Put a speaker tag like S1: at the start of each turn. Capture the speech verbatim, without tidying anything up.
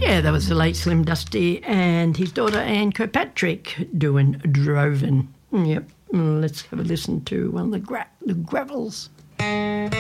S1: Yeah, that was the late Slim Dusty and his daughter Anne Kirkpatrick doing Drovin. Yep, let's have a listen to one of the, gra- the Gravels.